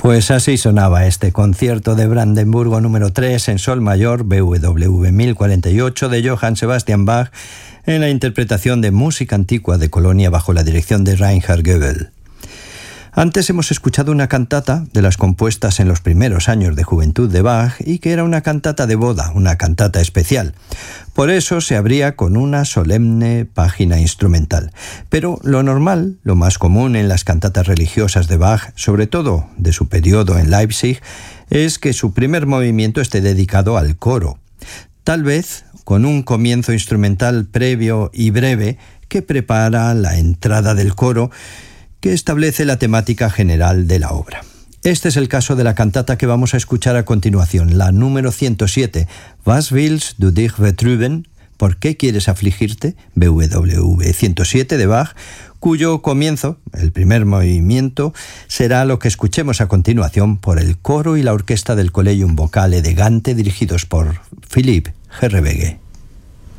Pues así sonaba este concierto de Brandenburgo número 3 en sol mayor BWV 1048 de Johann Sebastian Bach en la interpretación de música antigua de Colonia bajo la dirección de Reinhard Goebel. Antes hemos escuchado una cantata de las compuestas en los primeros años de juventud de Bach y que era una cantata de boda, una cantata especial. Por eso se abría con una solemne página instrumental. Pero lo normal, lo más común en las cantatas religiosas de Bach, sobre todo de su periodo en Leipzig, es que su primer movimiento esté dedicado al coro. Tal vez con un comienzo instrumental previo y breve que prepara la entrada del coro, que establece la temática general de la obra. Este es el caso de la cantata que vamos a escuchar a continuación, la número 107, Was willst du dich betrüben? ¿Por qué quieres afligirte? BWV 107 de Bach, cuyo comienzo, el primer movimiento, será lo que escuchemos a continuación por el coro y la orquesta del Collegium Vocale de Gante, dirigidos por Philipp Herreweghe.